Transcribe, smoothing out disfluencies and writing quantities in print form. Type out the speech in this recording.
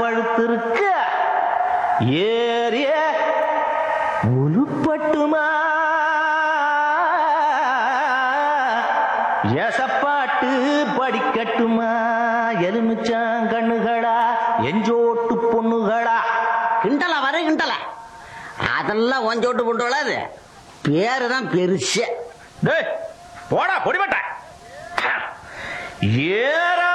பழுத்திருக்க ஏறிய உருப்பட்டுமா எசப்பாட்டு படிக்கட்டுமா எலுமிச்சாங்கண்ணுகளா எஞ்சோட்டு பொண்ணுகளா. கிண்டலா வர கிண்டலா அதெல்லாம் ஒஞ்சோட்டு பொண்ணுகளா அது பேருதான் பெருசு. போடா பொடிபட்ட ஏற